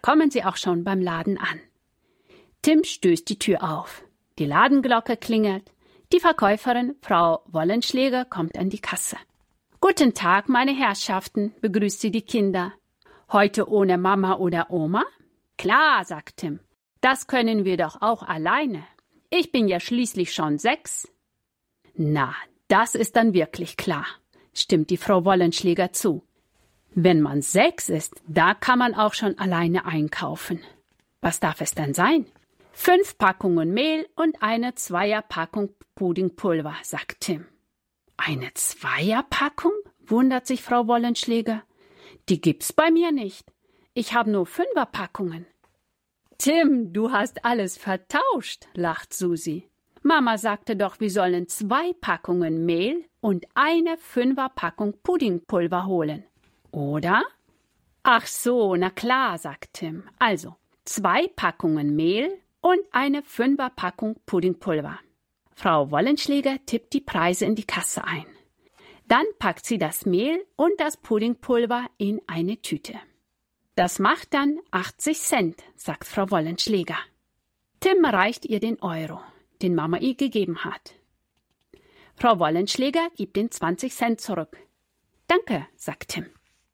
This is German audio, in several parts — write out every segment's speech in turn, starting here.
kommen sie auch schon beim Laden an. Tim stößt die Tür auf. Die Ladenglocke klingelt. Die Verkäuferin, Frau Wollenschläger, kommt an die Kasse. »Guten Tag, meine Herrschaften«, begrüßt sie die Kinder. »Heute ohne Mama oder Oma?« »Klar«, sagt Tim. »Das können wir doch auch alleine. Ich bin ja schließlich schon 6.« »Na, das ist dann wirklich klar«, stimmt die Frau Wollenschläger zu. »Wenn man 6 ist, da kann man auch schon alleine einkaufen. Was darf es denn sein?« 5 Packungen Mehl und eine 2er-Packung Puddingpulver, sagt Tim. »Eine 2er-Packung?«, wundert sich Frau Wollenschläger. »Die gibt's bei mir nicht. Ich habe nur 5er-Packungen.« »Tim, du hast alles vertauscht«, lacht Susi. »Mama sagte doch, wir sollen 2 Packungen Mehl und eine 5er-Packung Puddingpulver holen. Oder?« »Ach so, na klar«, sagt Tim. »Also, 2 Packungen Mehl und eine 5er-Packung Puddingpulver.« Frau Wollenschläger tippt die Preise in die Kasse ein. Dann packt sie das Mehl und das Puddingpulver in eine Tüte. »Das macht dann 80 Cent«, sagt Frau Wollenschläger. Tim reicht ihr den Euro, den Mama ihr gegeben hat. Frau Wollenschläger gibt den 20 Cent zurück. »Danke«, sagt Tim.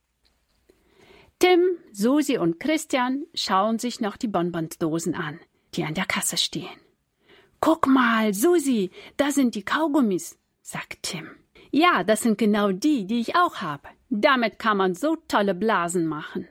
Tim, Susi und Christian schauen sich noch die Bonbonsdosen an, die an der Kasse stehen. »Guck mal, Susi, da sind die Kaugummis«, sagt Tim. »Ja, das sind genau die ich auch habe. Damit kann man so tolle Blasen machen.«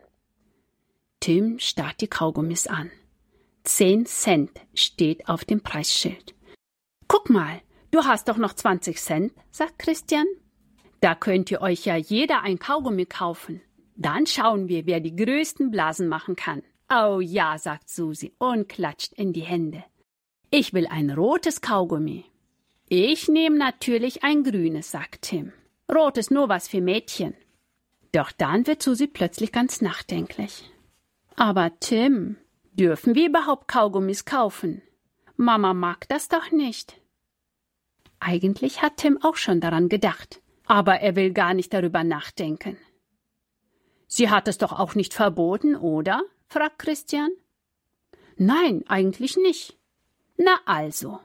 Tim starrt die Kaugummis an. 10 Cent steht auf dem Preisschild. »Guck mal, du hast doch noch 20 Cent«, sagt Christian. »Da könnt ihr euch ja jeder ein Kaugummi kaufen. Dann schauen wir, wer die größten Blasen machen kann.« »Oh ja«, sagt Susi und klatscht in die Hände. »Ich will ein rotes Kaugummi.« »Ich nehme natürlich ein grünes«, sagt Tim. »Rot ist nur was für Mädchen.« Doch dann wird Susi plötzlich ganz nachdenklich. »Aber Tim, dürfen wir überhaupt Kaugummis kaufen? Mama mag das doch nicht.« Eigentlich hat Tim auch schon daran gedacht, aber er will gar nicht darüber nachdenken. »Sie hat es doch auch nicht verboten, oder?«, fragt Christian. »Nein, eigentlich nicht.« »Na also.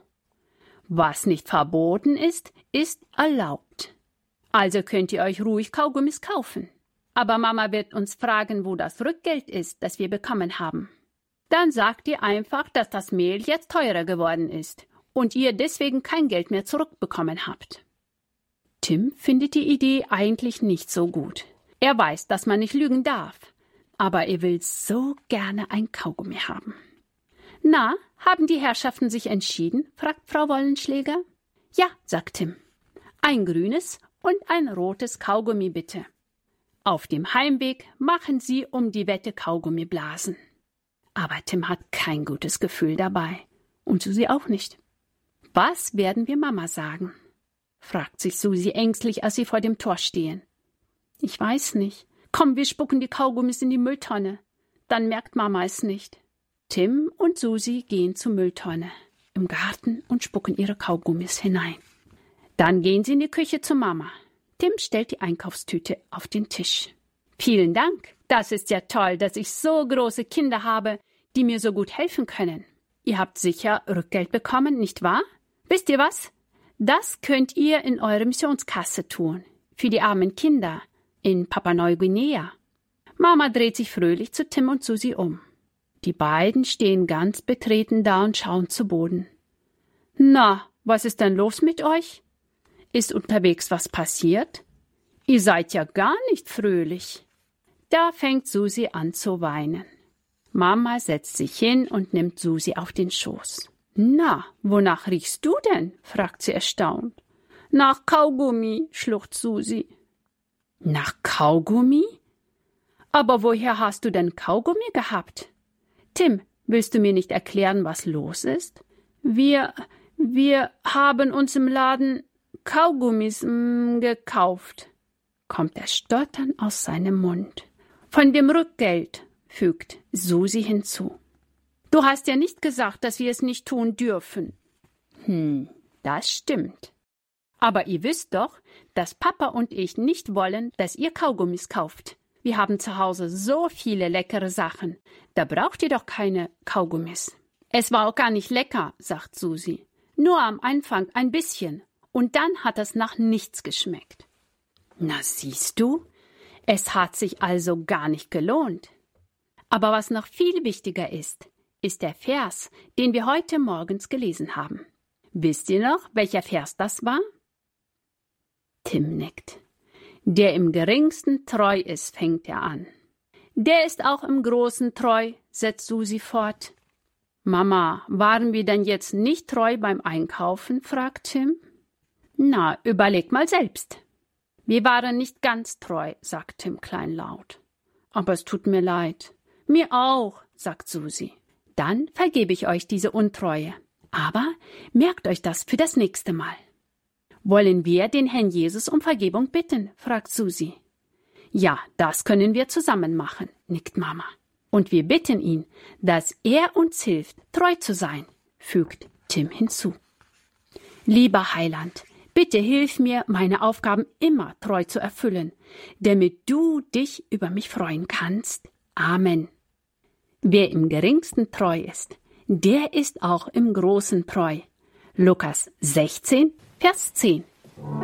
Was nicht verboten ist, ist erlaubt. Also könnt ihr euch ruhig Kaugummis kaufen. Aber Mama wird uns fragen, wo das Rückgeld ist, das wir bekommen haben. Dann sagt ihr einfach, dass das Mehl jetzt teurer geworden ist und ihr deswegen kein Geld mehr zurückbekommen habt.« Tim findet die Idee eigentlich nicht so gut. Er weiß, dass man nicht lügen darf, aber er will so gerne ein Kaugummi haben. »Na, haben die Herrschaften sich entschieden?«, fragt Frau Wollenschläger. »Ja«, sagt Tim. »Ein grünes und ein rotes Kaugummi bitte. Auf dem Heimweg machen Sie um die Wette Kaugummiblasen.« Aber Tim hat kein gutes Gefühl dabei. Und Susi auch nicht. »Was werden wir Mama sagen?«, fragt sich Susi ängstlich, als sie vor dem Tor stehen. »Ich weiß nicht. Komm, wir spucken die Kaugummis in die Mülltonne. Dann merkt Mama es nicht.« Tim und Susi gehen zur Mülltonne im Garten und spucken ihre Kaugummis hinein. Dann gehen sie in die Küche zu Mama. Tim stellt die Einkaufstüte auf den Tisch. »Vielen Dank. Das ist ja toll, dass ich so große Kinder habe, die mir so gut helfen können. Ihr habt sicher Rückgeld bekommen, nicht wahr? Wisst ihr was? Das könnt ihr in eure Missionskasse tun. Für die armen Kinder in Papua-Neuguinea.« Mama dreht sich fröhlich zu Tim und Susi um. Die beiden stehen ganz betreten da und schauen zu Boden. »Na, was ist denn los mit euch? Ist unterwegs was passiert? Ihr seid ja gar nicht fröhlich.« Da fängt Susi an zu weinen. Mama setzt sich hin und nimmt Susi auf den Schoß. »Na, wonach riechst du denn?«, fragt sie erstaunt. »Nach Kaugummi«, schluchzt Susi. »Nach Kaugummi? Aber woher hast du denn Kaugummi gehabt? Tim, willst du mir nicht erklären, was los ist?« Wir haben uns im Laden Kaugummis gekauft«, kommt er stotternd aus seinem Mund. »Von dem Rückgeld«, fügt Susi hinzu. »Du hast ja nicht gesagt, dass wir es nicht tun dürfen.« Das stimmt. Aber ihr wisst doch, dass Papa und ich nicht wollen, dass ihr Kaugummis kauft. wir haben zu Hause so viele leckere Sachen. Da braucht ihr doch keine Kaugummis. Es war auch gar nicht lecker, sagt Susi. Nur am Anfang ein bisschen. Und dann hat es nach nichts geschmeckt. Na siehst du, es hat sich also gar nicht gelohnt. Aber was noch viel wichtiger ist der Vers, den wir heute morgens gelesen haben. Wisst ihr noch, welcher Vers das war? Tim nickt. Der im geringsten treu ist, fängt er an. Der ist auch im Großen treu, setzt Susi fort. Mama, waren wir denn jetzt nicht treu beim Einkaufen, fragt Tim. Na, überleg mal selbst. Wir waren nicht ganz treu, sagt Tim kleinlaut. Aber es tut mir leid. Mir auch, sagt Susi. Dann vergebe ich euch diese Untreue. Aber merkt euch das für das nächste Mal. Wollen wir den Herrn Jesus um Vergebung bitten, fragt Susi. Ja, das können wir zusammen machen, nickt Mama. Und wir bitten ihn, dass er uns hilft, treu zu sein, fügt Tim hinzu. Lieber Heiland, bitte hilf mir, meine Aufgaben immer treu zu erfüllen, damit du dich über mich freuen kannst. Amen. Wer im Geringsten treu ist, der ist auch im Großen treu. Lukas 16, Vers 10.